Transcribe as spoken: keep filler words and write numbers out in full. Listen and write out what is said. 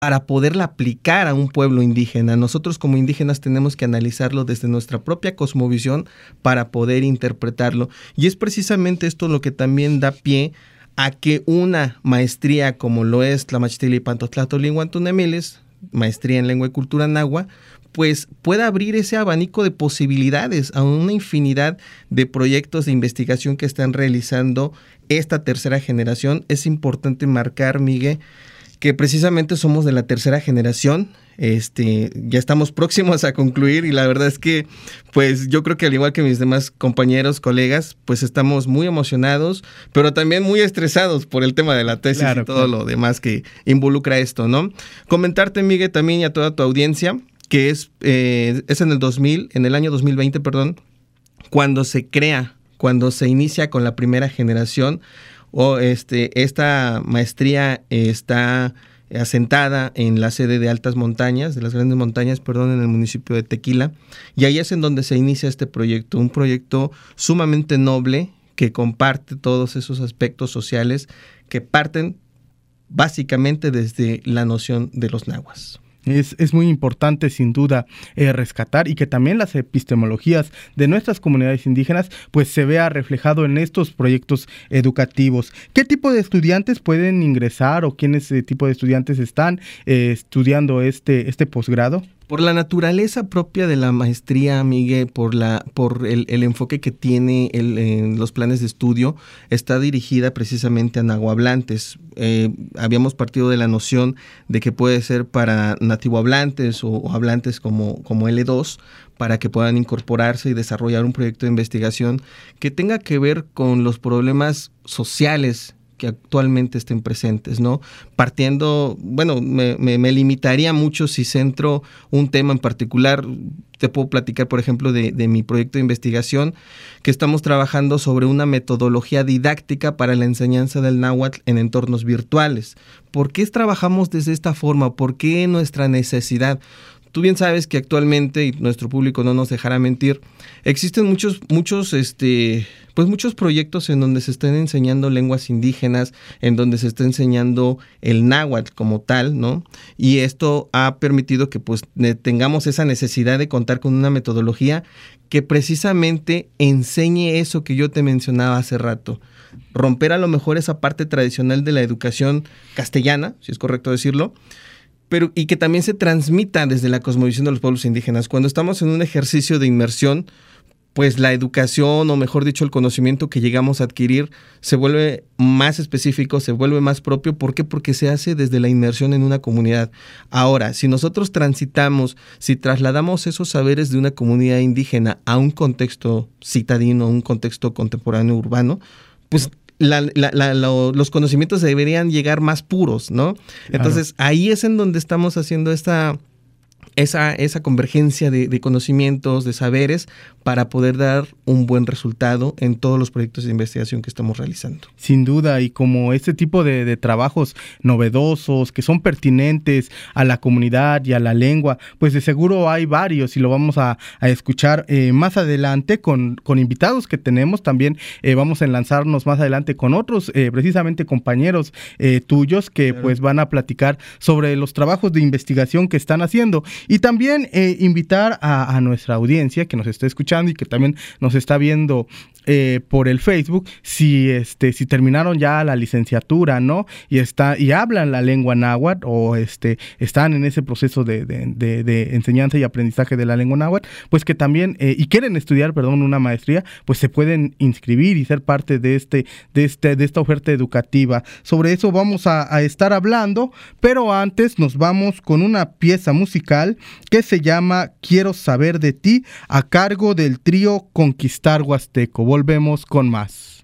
para poderla aplicar a un pueblo indígena. Nosotros como indígenas tenemos que analizarlo desde nuestra propia cosmovisión para poder interpretarlo. Y es precisamente esto lo que también da pie a que una maestría como lo es Tlamachtili Pantotlatolihuantunemiles, maestría en lengua y cultura náhuatl, pues pueda abrir ese abanico de posibilidades a una infinidad de proyectos de investigación que están realizando esta tercera generación. Es importante marcar, Miguel, que precisamente somos de la tercera generación, este, ya estamos próximos a concluir y la verdad es que pues yo creo que al igual que mis demás compañeros, colegas, pues estamos muy emocionados, pero también muy estresados por el tema de la tesis claro, y todo claro. lo demás que involucra esto, ¿no? Comentarte, Miguel, también y a toda tu audiencia, que es, eh, es en el dos mil, en el año dos mil veinte, perdón, cuando se crea, cuando se inicia con la primera generación, o este, esta maestría está asentada en la sede de Altas Montañas, de las Grandes Montañas, perdón, en el municipio de Tequila, y ahí es en donde se inicia este proyecto, un proyecto sumamente noble que comparte todos esos aspectos sociales que parten básicamente desde la noción de los nahuas. Es, es muy importante, sin duda, eh, rescatar y que también las epistemologías de nuestras comunidades indígenas pues se vea reflejado en estos proyectos educativos. ¿Qué tipo de estudiantes pueden ingresar o quiénes eh, tipo de estudiantes están eh, estudiando este, este posgrado? Por la naturaleza propia de la maestría, Miguel, por la por el, el enfoque que tiene el, en los planes de estudio, está dirigida precisamente a nahuablantes. Eh, habíamos partido de la noción de que puede ser para nativohablantes o, o hablantes como, como L dos, para que puedan incorporarse y desarrollar un proyecto de investigación que tenga que ver con los problemas sociales que actualmente estén presentes, ¿no? Partiendo, bueno, me, me, me limitaría mucho si centro un tema en particular. Te puedo platicar, por ejemplo, de, de mi proyecto de investigación, que estamos trabajando sobre una metodología didáctica para la enseñanza del náhuatl en entornos virtuales. ¿Por qué trabajamos desde esta forma? ¿Por qué nuestra necesidad? Tú bien sabes que actualmente, y nuestro público no nos dejará mentir, existen muchos, muchos, este, pues muchos proyectos en donde se están enseñando lenguas indígenas, en donde se está enseñando el náhuatl como tal, ¿no? Y esto ha permitido que pues tengamos esa necesidad de contar con una metodología que precisamente enseñe eso que yo te mencionaba hace rato. Romper a lo mejor esa parte tradicional de la educación castellana, si es correcto decirlo, pero y que también se transmita desde la cosmovisión de los pueblos indígenas. Cuando estamos en un ejercicio de inmersión, pues la educación, o mejor dicho, el conocimiento que llegamos a adquirir se vuelve más específico, se vuelve más propio. ¿Por qué? Porque se hace desde la inmersión en una comunidad. Ahora, si nosotros transitamos, si trasladamos esos saberes de una comunidad indígena a un contexto citadino, un contexto contemporáneo urbano, pues La, la, la, lo, los conocimientos deberían llegar más puros, ¿no? Claro. Entonces, ahí es en donde estamos haciendo esta, esa, esa convergencia de, de conocimientos, de saberes, para poder dar un buen resultado en todos los proyectos de investigación que estamos realizando. Sin duda, y como este tipo de, de trabajos novedosos, que son pertinentes a la comunidad y a la lengua, pues de seguro hay varios y lo vamos a, a escuchar eh, más adelante con, con invitados que tenemos. También eh, vamos a enlazarnos más adelante con otros, eh, precisamente compañeros eh, tuyos que claro. pues van a platicar sobre los trabajos de investigación que están haciendo. Y también eh, invitar a, a nuestra audiencia que nos esté escuchando y que también nos está viendo eh, por el Facebook, si este si terminaron ya la licenciatura, ¿no? Y está y hablan la lengua náhuatl o este están en ese proceso de, de, de, de enseñanza y aprendizaje de la lengua náhuatl, pues que también eh, y quieren estudiar, perdón, una maestría, pues se pueden inscribir y ser parte de este de este de esta oferta educativa. Sobre eso vamos a, a estar hablando, pero antes nos vamos con una pieza musical que se llama Quiero saber de ti, a cargo del trío Conquistar Huasteco. Volvemos con más.